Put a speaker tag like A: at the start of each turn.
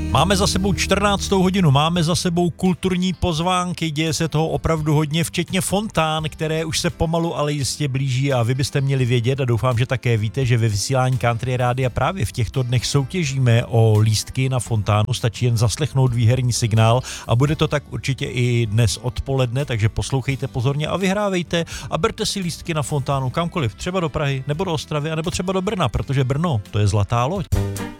A: Máme za sebou 14. hodinu, máme za sebou kulturní pozvánky, děje se toho opravdu hodně, včetně fontán, které už se pomalu, ale jistě blíží a vy byste měli vědět a doufám, že také víte, že ve vysílání Country Rádia právě v těchto dnech soutěžíme o lístky na fontánu, stačí jen zaslechnout výherní signál a bude to tak určitě i dnes odpoledne, takže poslouchejte pozorně a vyhrávejte a berte si lístky na fontánu kamkoliv, třeba do Prahy, nebo do Ostravy, nebo třeba do Brna, protože Brno to je zlatá loď.